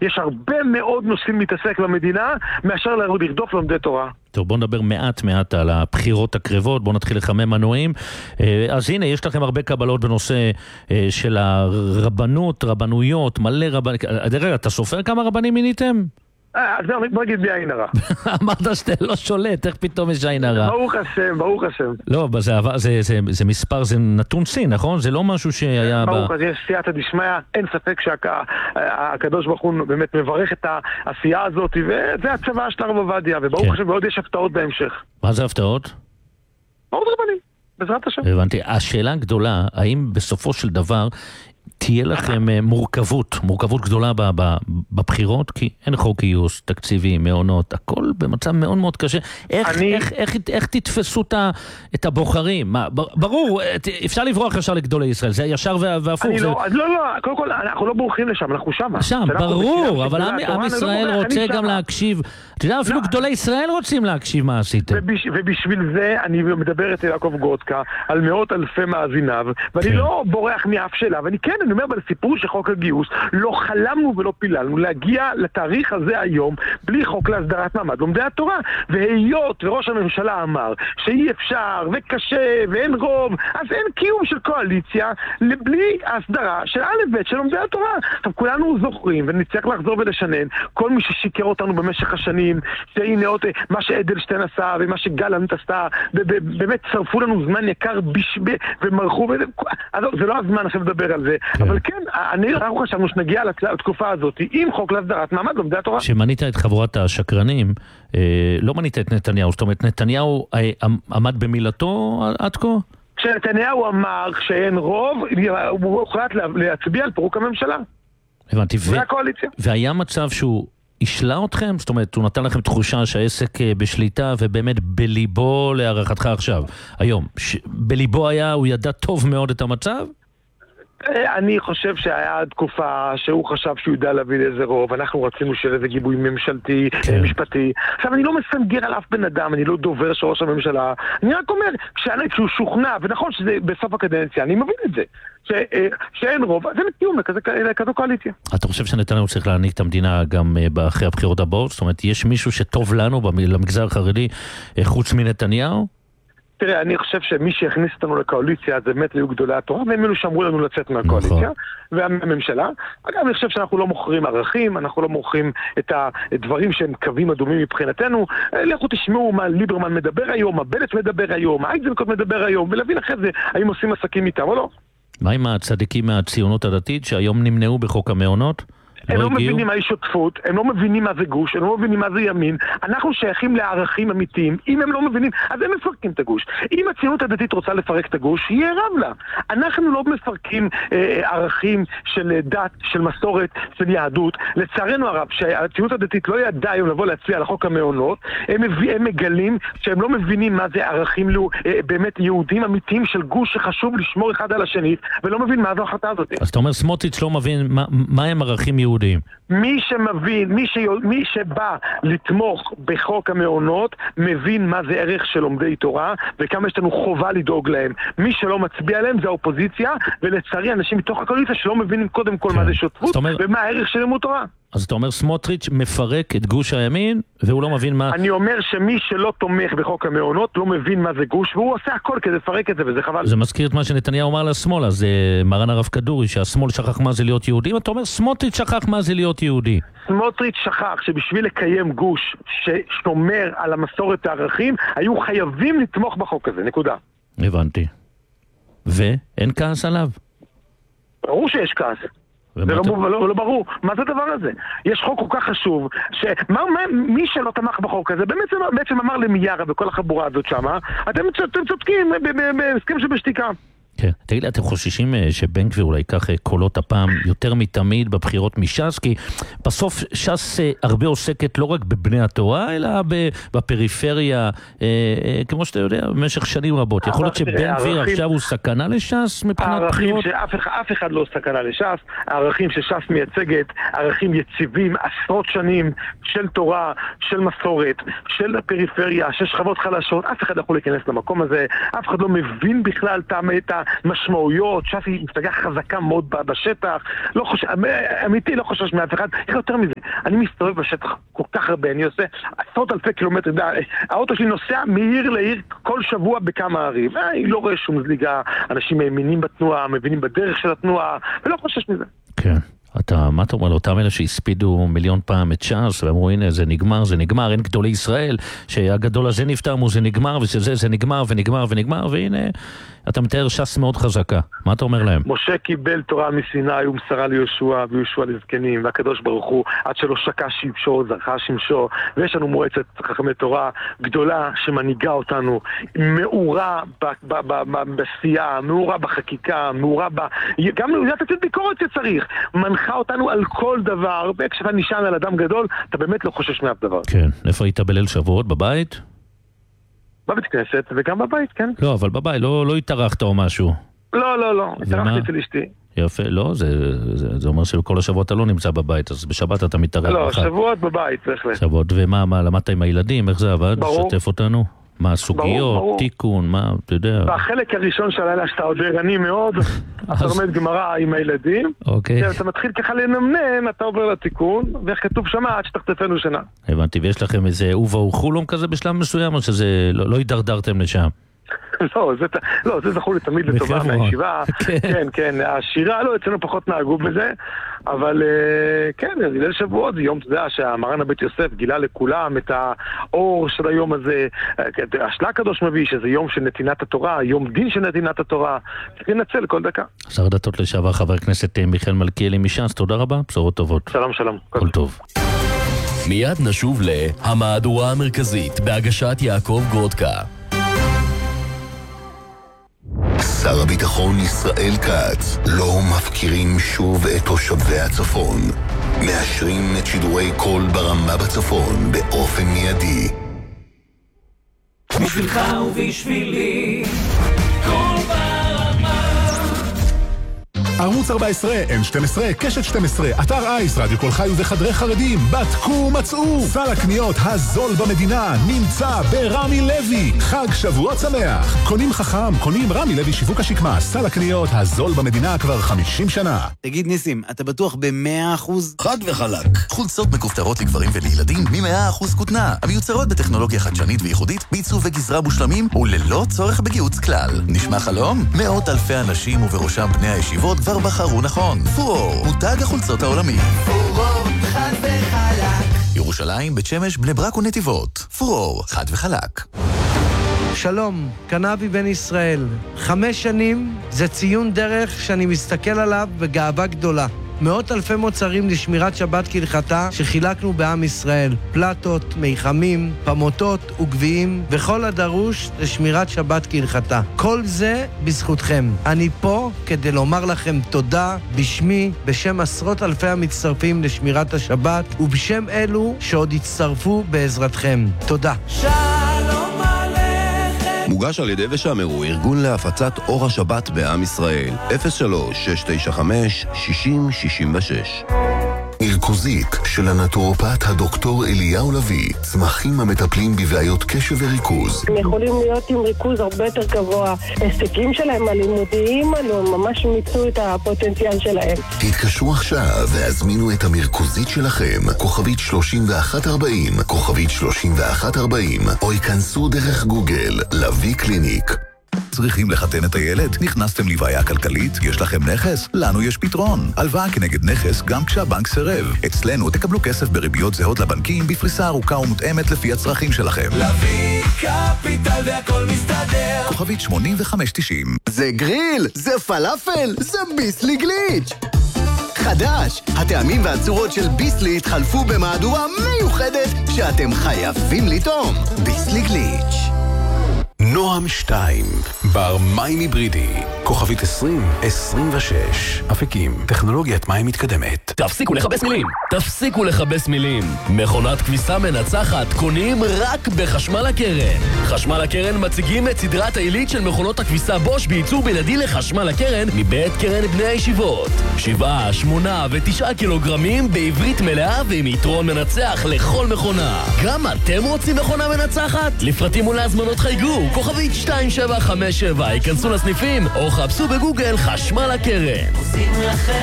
יש הרבה מאוד נושאים להתעסק במדינה, מאשר לרדוף לומדי תורה. טוב, בואו נדבר מעט על הבחירות הקרבות, בואו נתחיל לחמם מנועים. אז הנה, יש לכם הרבה קבלות בנושא של הרבנות, רבנויות, מלא רבנים. רגע, אתה סופר כמה רבנים מיניתם? אז בוא נגיד בלי עין הרע. אמרת שאתה לא שולט, איך פתאום יש עין הרע? ברוך השם. לא, זה מספר, זה נתון סין, נכון? זה לא משהו שהיה... ברוך השם, יש סייעתא דשמיא, אין ספק שהקדוש ברוך הוא באמת מברך את העשייה הזאת, וזה הצבא של הרב עובדיה, וברוך השם, ועוד יש הפתעות בהמשך. מה זה הפתעות? עוד רבנים, בעזרת השם. הבנתי. השאלה הגדולה, האם בסופו של דבר תהיה לכם מורכבות גדולה בבחירות, כי אין חוק גיוס, תקציבים, מעונות, הכל במצב מאוד מאוד קשה. איך תתפסו את הבוחרים? ברור, אפשר לברוח ישר לגדולי ישראל, זה ישר והפוך. לא, קודם כל, אנחנו לא בורחים לשם, אנחנו שם. ברור, אבל עם ישראל רוצה גם להקשיב. אתה יודע, אפילו גדולי ישראל רוצים להקשיב מה עשיתם. ובשביל זה אני מדבר את יעקב גודקה על מאות אלפי מאזיניו, ואני לא בורח מאף שאלה, ואני כן, אני אומר בסיפור של חוק הגיוס, לא חלמנו ולא פיללנו להגיע לתאריך הזה היום בלי חוק להסדרת מעמד לומדי התורה. והיות וראש הממשלה אמר שאי אפשר וקשה ואין רוב, אז אין קיום של קואליציה בלי ההסדרה של א' ב' של לומדי התורה. עכשיו כולנו זוכרים ונצטרך לחזור ולשנן כל מי ששיקר אותנו במשך השנים, שהנה עוד מה שאדלשטיין עשה ומה שגלנט עשה, באמת שרפו לנו זמן יקר ומרחו, זה לא הזמן עכשיו לדבר על זה. אבל כן, אנחנו חשבנו שנגיע לתקופה הזאת עם חוק להסדרת מעמד לומדי התורה. שמנית את חבורת השקרנים, לא מנית את נתניהו, זאת אומרת, נתניהו עמד במילתו עד כה? כשנתניהו אמר שאין רוב, הוא הוחלט להצביע על פירוק הממשלה. הבנתי. והקואליציה. והיה מצב שהוא השלה אתכם? זאת אומרת, הוא נתן לכם תחושה שהעסק בשליטה, ובאמת בליבו להערכתך עכשיו, היום, בליבו הוא ידע טוב מאוד את המצב? אני חושב שהיה תקופה שהוא חשב שהוא יודע להביא לאיזה רוב, אנחנו רצינו שיהיה איזה גיבוי ממשלתי, משפטי. עכשיו אני לא מסנגר על אף בן אדם, אני לא דובר של ראש הממשלה, אני רק אומר, כשהוא שוכנע, ונכון שזה בסוף הקדנציה, אני מבין את זה, שאין רוב, זה מתיאום לכזו קואליציה. אתה חושב שנתניהו צריך להעניק את המדינה גם אחרי הבחירות הבאות? זאת אומרת, יש מישהו שטוב לנו למגזר החרדי חוץ מנתניהו? תראה, אני חושב שמי שהכניס אותנו לקואליציה זה באמת היו גדולי התורה, והם אלו שאמרו לנו לצאת מהקואליציה והממשלה. אגב, אני חושב שאנחנו לא מוכרים ערכים, אנחנו לא מוכרים את הדברים שהם קווים אדומים מבחינתנו. לכו תשמעו מה ליברמן מדבר היום, מה בנט מדבר היום, מה איזנקוט מדבר היום, ולהבין אחרי זה האם עושים עסקים איתם או לא. מה עם הצדיקים מהציונות הדתית שהיום נמנעו בחוק המעונות? הם לא מבינים מהי שותפות, הם לא מבינים מה זה גוש, הם לא מבינים מה זה ימין. אנחנו שייכים לערכים אמיתיים. אם הם לא מבינים, אז הם מפרקים את הגוש. אם הציונות הדתית רוצה לפרק את הגוש, יהיה רב לה. אנחנו לא מפרקים ערכים של דת, של מסורת, של יהדות. לצערנו הרב, שהציונות הדתית לא ידעה היום לבוא להצביע על החוק המעונות, הם מגלים שהם לא מבינים מה זה ערכים באמת יהודים אמיתיים של גוש שחשוב לשמור אחד על השני, ולא מבין מה זו החלטה הזאת. אז אתה אומר, סמוטריץ' לא מבין מה הם ערכים יהודים? מי שמבין, מי שבא לתמוך בחוק המעונות, מבין מה זה ערך של לומדי תורה, וכמה יש לנו חובה לדאוג להם. מי שלא מצביע להם זה האופוזיציה, ולצערי אנשים מתוך הקואליציה שלא מבינים קודם כל מה זה שותפות, ומה הערך של לימוד תורה. אז אתה אומר סמוטריץ' מפרק את גוש הימין, והוא לא מבין מה... אני אומר שמי שלא תומך בחוק המעונות לא מבין מה זה גוש, והוא עושה הכל כדי לפרק את זה, וזה חבל. זה מזכיר את מה שנתניהו אמר לשמאל, אז מרן הרב כדורי, שהשמאל שכח מה זה להיות יהודי, אתה אומר סמוטריץ' שכח מה זה להיות יהודי. סמוטריץ' שכח שבשביל לקיים גוש ששומר על המסורת הערכים, היו חייבים לתמוך בחוק הזה, נקודה. הבנתי. ואין כעס עליו? ברור שיש כעס. זה לא ברור. מה זה הדבר הזה? יש חוק כל כך חשוב, מי שלא תמך בחוק הזה, בעצם אמר למיארה וכל החבורה הזאת שמה, אתם צודקים בהסכם שבשתיקה. כן. תגיד לי, אתם חוששים שבן גביר אולי ייקח קולות הפעם יותר מתמיד בבחירות מש"ס? כי בסוף ש"ס הרבה עוסקת לא רק בבני התורה, אלא בפריפריה, כמו שאתה יודע, במשך שנים רבות. יכול להיות שבן גביר עכשיו הוא סכנה לש"ס מבחינת בחירות? אף אחד לא סכנה לש"ס. הערכים שש"ס מייצגת, ערכים יציבים, עשרות שנים של תורה, של מסורת, של הפריפריה, של שכבות חלשות. אף אחד לא יכול להיכנס למקום הזה. אף אחד לא מבין בכלל משמעויות, ש"ס היא מפלגה חזקה מאוד בשטח, לא חושב, אמיתי לא חושש מאף אחד, יותר מזה, אני מסתובב בשטח כל כך הרבה, אני עושה עשרות אלפי קילומטרים, האוטו שלי נוסע מעיר לעיר כל שבוע בכמה ערים, אני לא רואה שום זליגה, אנשים מאמינים בתנועה, מבינים בדרך של התנועה, ולא חושש מזה. כן. מה אתה אומר לאותם אלה שהספידו מיליון פעם את ש"ס ואמרו הנה זה נגמר, אין גדולי ישראל שהגדול הזה נפטר, אמרו זה נגמר ושזה נגמר והנה אתה מתאר ש"ס מאוד חזקה, מה אתה אומר להם? משה קיבל תורה מסיני ומסרה ליהושע ויהושע לזקנים, והקדוש ברוך הוא עד שלא שקע שמשו זרחה שמשו, ויש לנו מועצת חכמי תורה גדולה שמנהיגה אותנו, מאורה בעשייה, מאורה בחקיקה, מאורה גם יודעת לתת ביקורת שצריך, מנחה אותנו על כל דבר, וכשאתה נשען על אדם גדול אתה באמת לא חושש מאף דבר. כן, איפה היית בליל שבועות? בבית? בבית כנסת וגם בבית, כן. לא, אבל בבית, לא התארחת או משהו. לא, התארחתי אצל אשתי. יפה, לא, זה אומר שכל השבועות אתה לא נמצא בבית, אז בשבת אתה מתארח. לא, שבועות בבית, בהחלט. שבועות, ומה, למדת עם הילדים, איך זה עבד? ברור. שתף אותנו. מה הסוגיות, ברור. תיקון, מה, אתה יודע. והחלק הראשון של הלילה שאתה עוד ערני מאוד, אתה לומד גמרא עם הילדים, אתה מתחיל ככה לנמנם, אתה עובר לתיקון, ואיך כתוב שמה עד שתחטפנו שנה. הבנתי, ויש לכם איזה אובה וחולום כזה בשלב מסוים, או שזה לא הידרדרתם לשם? לא, זה זכור לי תמיד לטובה מהישיבה. כן, השירה, לא, אצלנו פחות נהגו בזה, אבל כן, ליל שבועות זה יום, אתה יודע, שהמרן הבית יוסף גילה לכולם את האור של היום הזה, השלה הקדוש מביא שזה יום של נתינת התורה, יום דין של נתינת התורה, צריך לנצל כל דקה. שר הדתות לשעבר חבר הכנסת מיכאל מלכיאלי מש"ס, תודה רבה, בשורות טובות. שלום. כל טוב. מיד נשוב להמהדורה המרכזית בהגשת יעקב גרודקה. שר הביטחון ישראל כץ, לא מפקירים שוב את תושבי הצפון. מאשרים את שידורי קול ברמה בצפון באופן מיידי. בשבילך ובשבילי, קול ברמה. ערוץ 14, N12, קשת 12, אתר אייס, רדיו כל חי וחדרי חרדים, בדקו מצאו. סל הקניות הזול במדינה נמצא ברמי לוי. חג שבועות שמח. קונים חכם, קונים רמי לוי שיווק השקמה. סל הקניות הזול במדינה כבר 50 שנה. תגיד ניסים, אתה בטוח ב100%? חד וחלק. חולצות מכופתרות לגברים ולילדים מ100% כותנה. המיוצרות בטכנולוגיה חדשנית וייחודית, בעיצוב וגזרה מושלמים וללא צורך בגיוץ כלל. נשמע חלום? מאות אלפי אנשים ובראשם בני הישיבות כבר בחרו נכון. פורור, מותג החולצות העולמי. פורור, חד וחלק. ירושלים, בית שמש, בני ברק ונתיבות. פורור, חד וחלק. שלום, קנבי בן ישראל. 5 שנים זה ציון דרך שאני מסתכל עליו בגאווה גדולה. מאות אלפי מוצרים לשמירת שבת כהלכתה שחילקנו בעם ישראל. פלטות, מיחמים, פמוטות וגביעים וכל הדרוש לשמירת שבת כהלכתה. כל זה בזכותכם. אני פה כדי לומר לכם תודה בשמי, בשם עשרות אלפי המצטרפים לשמירת השבת ובשם אלו שעוד יצטרפו בעזרתכם. תודה. שלום עליכם. מוגש על ידי ושמרו, ארגון להפצת אור השבת בעם ישראל. 03-695-6066. מרכוזית של הנטורופט הדוקטור אליהו לוי, צמחים המטפלים בבעיות קשב וריכוז. הם יכולים להיות עם ריכוז הרבה יותר גבוה. ההישגים שלהם הלימודיים עלו, ממש מיצו את הפוטנציאל שלהם. תתקשרו עכשיו והזמינו את המרכוזית שלכם, כוכבית 3140, כוכבית 3140, או ייכנסו דרך גוגל, לוי קליניק. צריכים לחתן את הילד? נכנסתם לבעיה כלכלית? יש לכם נכס? לנו יש פתרון. הלוואה כנגד נכס גם כשהבנק סירב. אצלנו תקבלו כסף בריביות זהות לבנקים בפריסה ארוכה ומותאמת לפי הצרכים שלכם. לוי קפיטל והכל מסתדר. כוכבית 8590. זה גריל, זה פלאפל, זה ביסלי גליץ'. חדש, הטעמים והצורות של ביסלי התחלפו במהדורה מיוחדת שאתם חייבים לטעום. ביסלי גליץ'. נועם 2, בר מים היברידי, כוכבית 2026, אפיקים, טכנולוגיית מים מתקדמת. תפסיקו לכבס מילים. מכונת כביסה מנצחת קונים רק בחשמל הקרן. חשמל הקרן מציגים את סדרת העילית של מכונות הכביסה בוש בייצור בלעדי לחשמל הקרן מבית קרן בני הישיבות. 7, 8 ו9 קילוגרמים בעברית מלאה ועם יתרון מנצח לכל מכונה. גם אתם רוצים מכונה מנצחת? לפרטים ולהזמנות חייגו כוכבית 2757, ייכנסו לסניפים או חפשו בגוגל חשמל הקרן. עושים לכם